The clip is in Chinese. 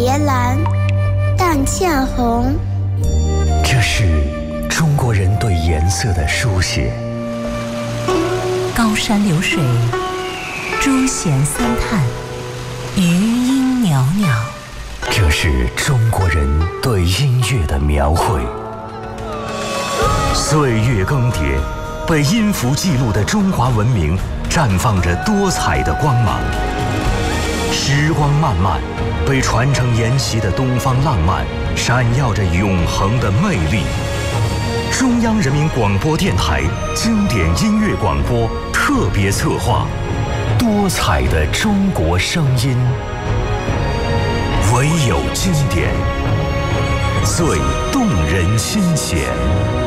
别蓝，淡茜红。 这是中国人对颜色的书写。 高山流水，朱弦三叹，余音袅袅。 这是中国人对音乐的描绘。岁月更迭，被音符记录的中华文明绽放着多彩的光芒。时光漫漫，被传承沿袭的东方浪漫闪耀着永恒的魅力。中央人民广播电台经典音乐广播特别策划，多彩的中国声音，唯有经典，最动人心弦。